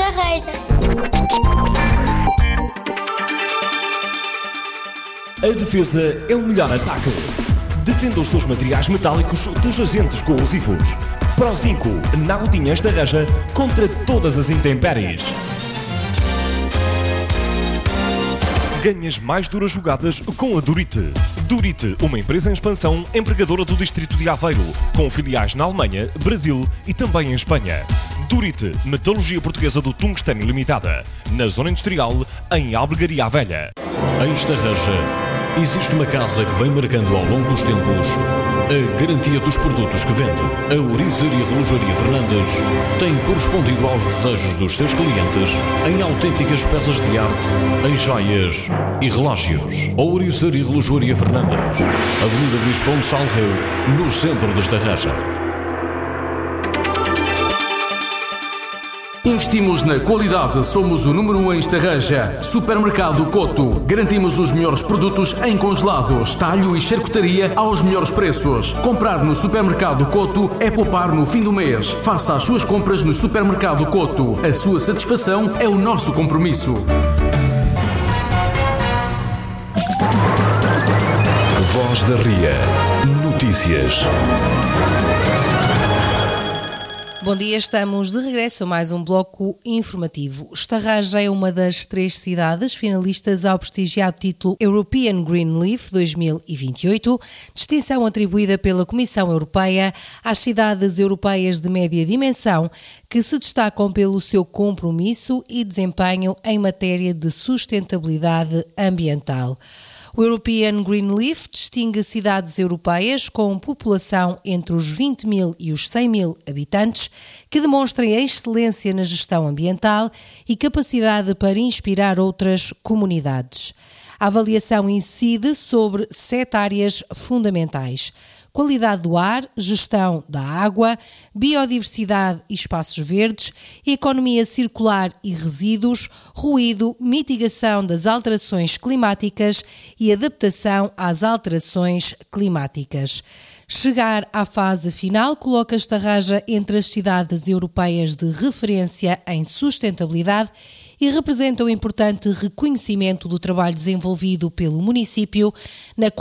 Estarreja. A defesa é o melhor ataque. Defenda os seus materiais metálicos dos agentes corrosivos. Pro 5, Naudinha Estarreja contra todas as intempéries. Ganhas mais duras jogadas com a Durite. Durite, uma empresa em expansão, empregadora do distrito de Aveiro, com filiais na Alemanha, Brasil e também em Espanha. Durite, metalurgia portuguesa do tungstênio limitada, na zona industrial, em Albergaria Velha. Em Estarreja, existe uma casa que vem marcando ao longo dos tempos a garantia dos produtos que vende. A Ouriçaria Relojaria Fernandes tem correspondido aos desejos dos seus clientes em autênticas peças de arte, em joias e relógios. A Ouriçaria Relojaria Fernandes, Avenida Visconde Salgueiro, no centro de Estarreja. Investimos na qualidade, somos o número 1 em Estarreja. Supermercado Coto. Garantimos os melhores produtos em congelados, talho e charcutaria aos melhores preços. Comprar no Supermercado Coto é poupar no fim do mês. Faça as suas compras no Supermercado Coto. A sua satisfação é o nosso compromisso. Voz da Ria. Notícias. Bom dia, estamos de regresso a mais um bloco informativo. Estarreja é uma das 3 cidades finalistas ao prestigiado título European Green Leaf 2028, distinção atribuída pela Comissão Europeia às cidades europeias de média dimensão que se destacam pelo seu compromisso e desempenho em matéria de sustentabilidade ambiental. O European Green Leaf distingue cidades europeias com população entre os 20 mil e os 100 mil habitantes que demonstrem excelência na gestão ambiental e capacidade para inspirar outras comunidades. A avaliação incide sobre 7 áreas fundamentais: qualidade do ar, gestão da água, biodiversidade e espaços verdes, economia circular e resíduos, ruído, mitigação das alterações climáticas e adaptação às alterações climáticas. Chegar à fase final coloca Estarreja entre as cidades europeias de referência em sustentabilidade e representa um importante reconhecimento do trabalho desenvolvido pelo município na